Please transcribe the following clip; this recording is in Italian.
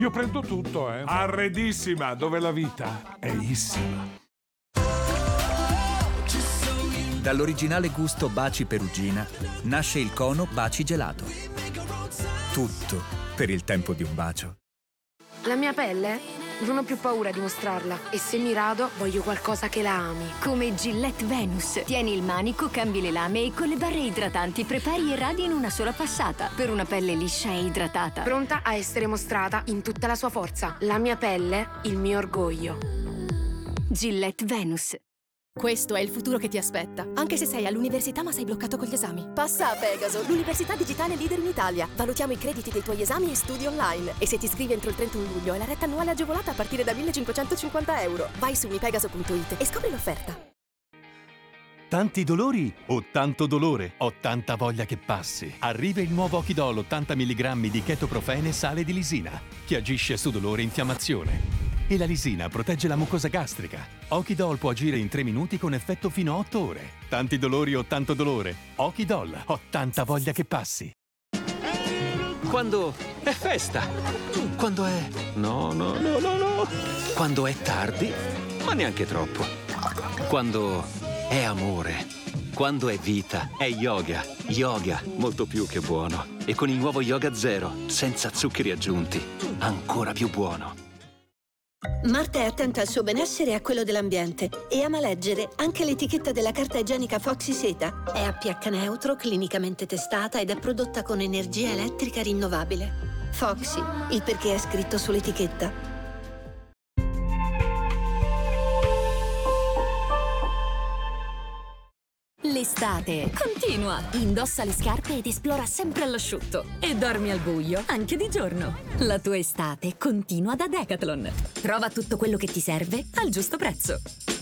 Io prendo tutto, Arredissima, dove la vita è issima. Dall'originale gusto Baci Perugina nasce il cono Baci Gelato. Tutto per il tempo di un bacio. La mia pelle? Non ho più paura di mostrarla. E se mi rado, voglio qualcosa che la ami. Come Gillette Venus. Tieni il manico, cambi le lame e con le barre idratanti prepari e radi in una sola passata. Per una pelle liscia e idratata. Pronta a essere mostrata in tutta la sua forza. La mia pelle, il mio orgoglio. Gillette Venus. Questo è il futuro che ti aspetta, anche se sei all'università ma sei bloccato con gli esami. Passa a Pegaso, l'università digitale leader in Italia. Valutiamo i crediti dei tuoi esami e studi online. E se ti iscrivi entro il 31 luglio, hai la retta annuale agevolata a partire da 1.550 euro. Vai su mipegaso.it e scopri l'offerta. Tanti dolori o tanto dolore? Ho tanta voglia che passi. Arriva il nuovo Okidol 80 mg di chetoprofene e sale di lisina, che agisce su dolore e infiammazione. E la lisina protegge la mucosa gastrica. Okidol può agire in 3 minuti con effetto fino a 8 ore. Tanti dolori o tanto dolore? Okidol, ho tanta voglia che passi. Quando è festa. Quando è... No. Quando è tardi, ma neanche troppo. Quando è amore. Quando è vita, è yoga. Yoga, molto più che buono. E con il nuovo Yoga Zero, senza zuccheri aggiunti, ancora più buono. Marta è attenta al suo benessere e a quello dell'ambiente e ama leggere anche l'etichetta della carta igienica Foxy Seta. È a pH neutro, clinicamente testata ed è prodotta con energia elettrica rinnovabile. Foxy, il perché è scritto sull'etichetta. L'estate continua. Indossa le scarpe ed esplora sempre all'asciutto. E dormi al buio anche di giorno. La tua estate continua da Decathlon. Trova tutto quello che ti serve al giusto prezzo.